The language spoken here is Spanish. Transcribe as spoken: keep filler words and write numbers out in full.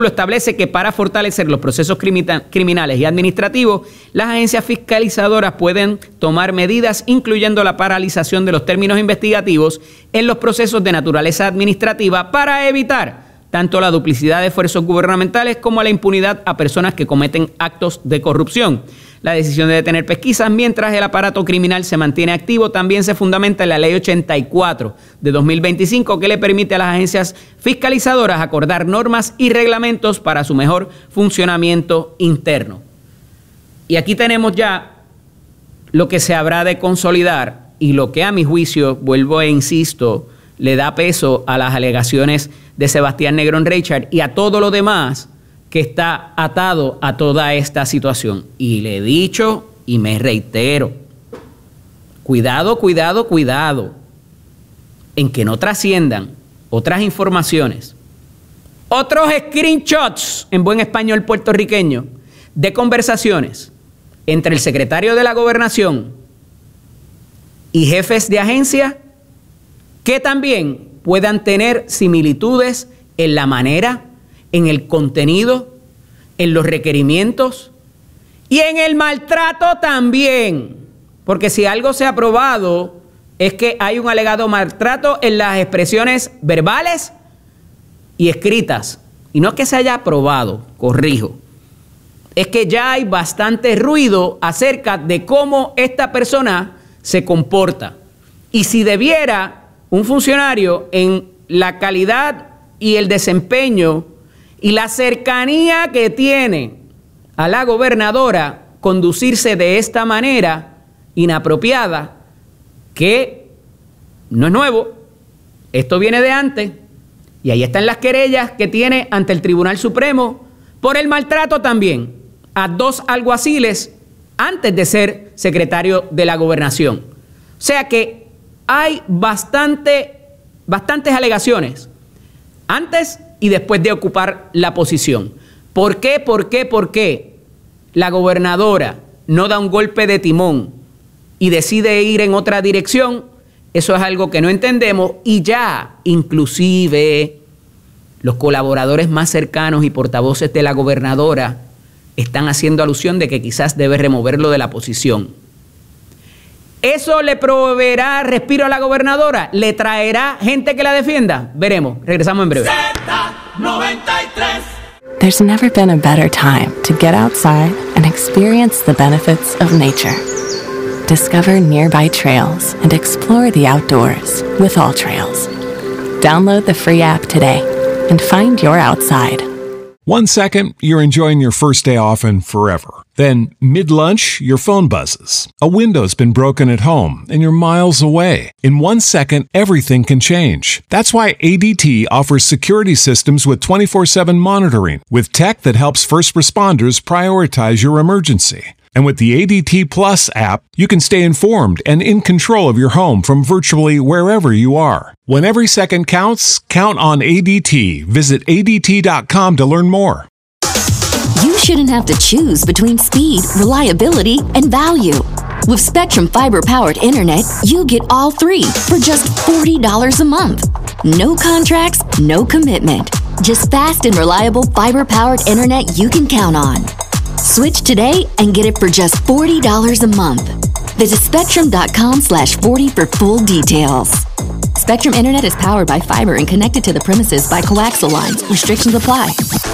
establece que para fortalecer los procesos criminales y administrativos, las agencias fiscalizadoras pueden tomar medidas, incluyendo la paralización de los términos investigativos en los procesos de naturaleza administrativa para evitar tanto la duplicidad de esfuerzos gubernamentales como la impunidad a personas que cometen actos de corrupción. La decisión de detener pesquisas mientras el aparato criminal se mantiene activo también se fundamenta en la Ley ochenta y cuatro de dos mil veinticinco, que le permite a las agencias fiscalizadoras acordar normas y reglamentos para su mejor funcionamiento interno. Y aquí tenemos ya lo que se habrá de consolidar y lo que, a mi juicio, vuelvo e insisto, le da peso a las alegaciones de Sebastián Negrón Reichard y a todo lo demás que está atado a toda esta situación. Y le he dicho y me reitero, cuidado, cuidado, cuidado, en que no trasciendan otras informaciones, otros screenshots en buen español puertorriqueño de conversaciones entre el secretario de la Gobernación y jefes de agencia que también puedan tener similitudes en la manera, en el contenido, en los requerimientos y en el maltrato también. Porque si algo se ha probado es que hay un alegado maltrato en las expresiones verbales y escritas. Y no es que se haya probado, corrijo. Es que ya hay bastante ruido acerca de cómo esta persona se comporta. Y si debiera un funcionario en la calidad y el desempeño y la cercanía que tiene a la gobernadora conducirse de esta manera inapropiada, que no es nuevo, esto viene de antes, y ahí están las querellas que tiene ante el Tribunal Supremo por el maltrato también a dos alguaciles antes de ser secretario de la Gobernación. O sea que hay bastante, bastantes alegaciones antes y después de ocupar la posición. ¿Por qué? ¿Por qué? ¿Por qué la gobernadora no da un golpe de timón y decide ir en otra dirección? Eso es algo que no entendemos, y ya inclusive los colaboradores más cercanos y portavoces de la gobernadora están haciendo alusión de que quizás debe removerlo de la posición. ¿Eso le proveerá respiro a la gobernadora? ¿Le traerá gente que la defienda? Veremos. Regresamos en breve. There's never been a better time to get outside and experience the benefits of nature. Discover nearby trails and explore the outdoors with All Trails. Download the free app today and find your outside. One second, you're enjoying your first day off and forever. Then, mid-lunch, your phone buzzes. A window's been broken at home and you're miles away. In one second, everything can change. That's why A D T offers security systems with twenty-four seven monitoring, with tech that helps first responders prioritize your emergency. And with the A D T Plus app, you can stay informed and in control of your home from virtually wherever you are. When every second counts, count on A D T. Visit A D T dot com to learn more. You shouldn't have to choose between speed, reliability, and value. With Spectrum Fiber-powered internet, you get all three for just forty dollars a month. No contracts, no commitment. Just fast and reliable fiber-powered internet you can count on. Switch today and get it for just forty dollars a month. Visit Spectrum dot com slash forty for full details. Spectrum Internet is powered by fiber and connected to the premises by coaxial lines. Restrictions apply.